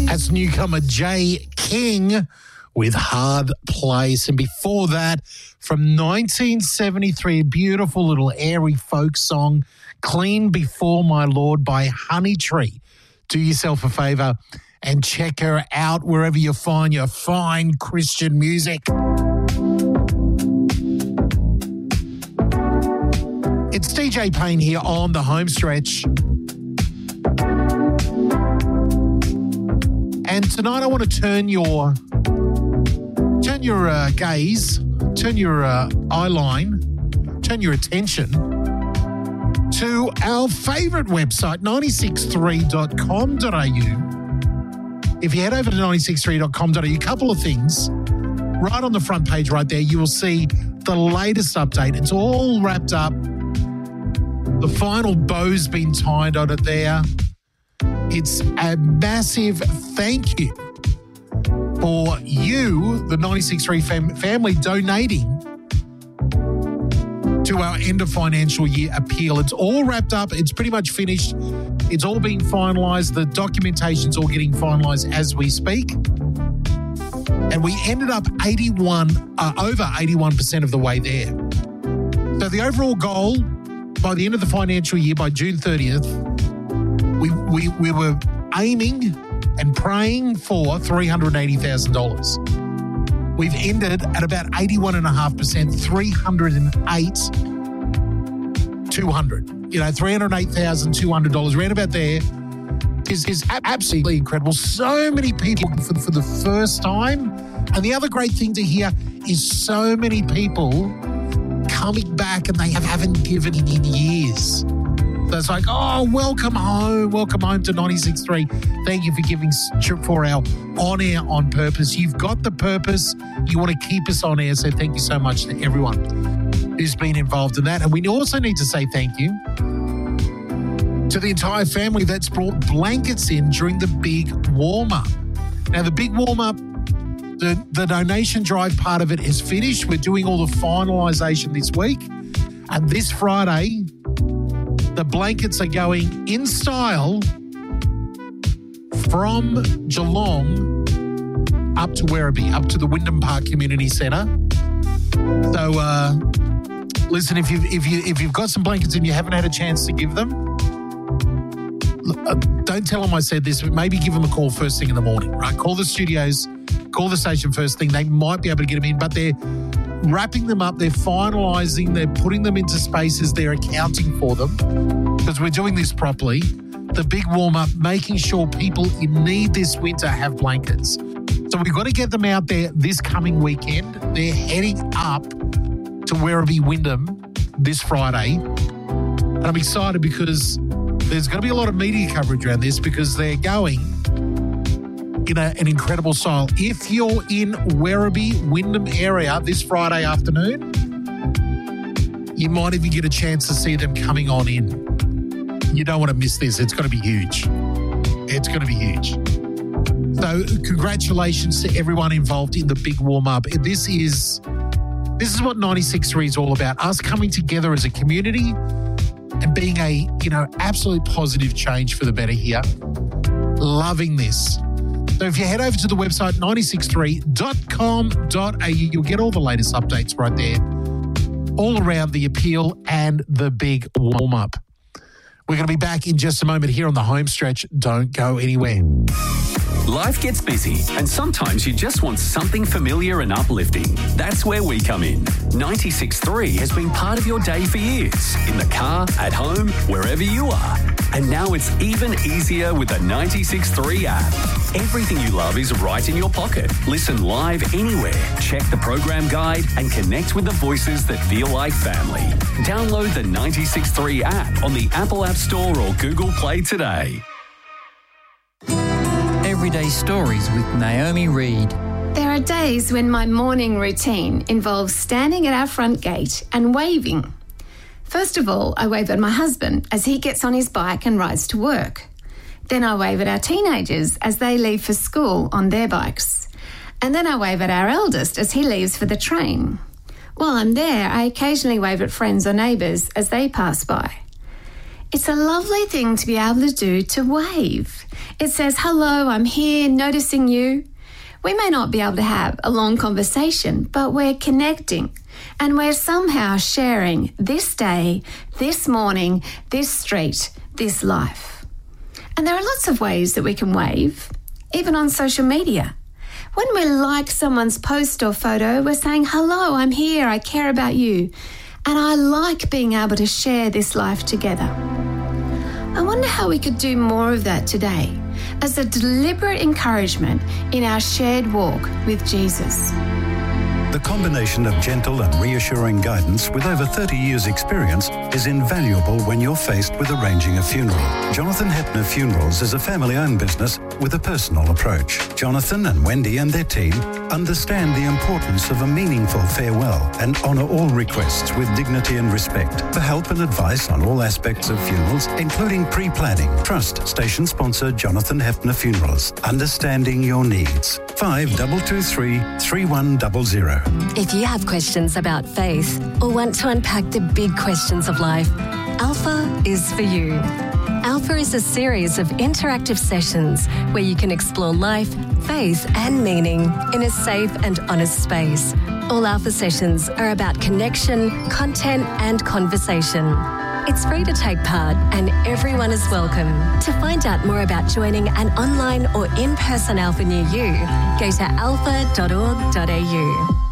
That's newcomer Jay King with Hard Place. And before that, from 1973, a beautiful little airy folk song, Clean Before My Lord by Honey Tree. Do yourself a favour and check her out wherever you find your fine Christian music. It's DJ Payne here on the home stretch. And tonight I want to turn your gaze, turn your eye line, turn your attention to our favourite website, 963.com.au. If you head over to 963.com.au, a couple of things. Right on the front page right there, you will see the latest update. It's all wrapped up. The final bow's been tied on it there. It's a massive thank you for you, the 96.3 family, donating to our end of financial year appeal. It's all wrapped up. It's pretty much finished. It's all being finalised. The documentation's all getting finalised as we speak. And we ended up over 81% of the way there. So the overall goal by the end of the financial year, by June 30th, we were aiming and praying for $380,000. We've ended at about 81.5%, $308,200. You know, $308,200, around about there is absolutely incredible. So many people for the first time. And the other great thing to hear is so many people coming back and they haven't given in years. So it's like, oh, welcome home to 96.3. Thank you for giving for our on-air on purpose. You've got the purpose. You want to keep us on air, so thank you so much to everyone who's been involved in that. And we also need to say thank you to the entire family that's brought blankets in during the big warm-up. Now, the big warm-up, the donation drive part of it is finished. We're doing all the finalisation this week. And this Friday, the blankets are going in style from Geelong up to Werribee, up to the Wyndham Park Community Centre. So, listen, if you've got some blankets and you haven't had a chance to give them, don't tell them I said this, but maybe give them a call first thing in the morning, right? Call the studios, call the station first thing. They might be able to get them in, but they're wrapping them up, they're finalising, they're putting them into spaces, they're accounting for them because we're doing this properly. The big warm-up, making sure people in need this winter have blankets. So we've got to get them out there this coming weekend. They're heading up to Werribee Wyndham this Friday. And I'm excited because there's going to be a lot of media coverage around this because they're going in an incredible style. If you're in Werribee, Wyndham area this Friday afternoon, you might even get a chance to see them coming on in. You don't want to miss this. It's going to be huge. It's going to be huge. So congratulations to everyone involved in the big warm-up. This is what 96.3 is all about, us coming together as a community and being a, absolute positive change for the better here. Loving this. So if you head over to the website, 963.com.au, you'll get all the latest updates right there, all around the appeal and the big warm-up. We're going to be back in just a moment here on the home stretch. Don't go anywhere. Life gets busy, and sometimes you just want something familiar and uplifting. That's where we come in. 96.3 has been part of your day for years, in the car, at home, wherever you are. And now it's even easier with the 96.3 app. Everything you love is right in your pocket. Listen live anywhere, check the program guide, and connect with the voices that feel like family. Download the 96.3 app on the Apple App Store or Google Play today. Everyday Stories with Naomi Reid. There are days when my morning routine involves standing at our front gate and waving. First of all, I wave at my husband as he gets on his bike and rides to work. Then I wave at our teenagers as they leave for school on their bikes. And then I wave at our eldest as he leaves for the train. While I'm there, I occasionally wave at friends or neighbours as they pass by. It's a lovely thing to be able to do, to wave. It says, hello, I'm here, noticing you. We may not be able to have a long conversation, but we're connecting and we're somehow sharing this day, this morning, this street, this life. And there are lots of ways that we can wave, even on social media. When we like someone's post or photo, we're saying, hello, I'm here, I care about you, and I like being able to share this life together. I wonder how we could do more of that today as a deliberate encouragement in our shared walk with Jesus. The combination of gentle and reassuring guidance with over 30 years' experience is invaluable when you're faced with arranging a funeral. Jonathan Hepner Funerals is a family-owned business with a personal approach. Jonathan and Wendy and their team understand the importance of a meaningful farewell and honour all requests with dignity and respect. For help and advice on all aspects of funerals, including pre-planning, trust station sponsor Jonathan Hepner Funerals. Understanding your needs. 5223 3100. If you have questions about faith or want to unpack the big questions of life, Alpha is for you. Alpha is a series of interactive sessions where you can explore life, faith and meaning in a safe and honest space. All Alpha sessions are about connection, content and conversation. It's free to take part and everyone is welcome. To find out more about joining an online or in-person Alpha near you, go to alpha.org.au.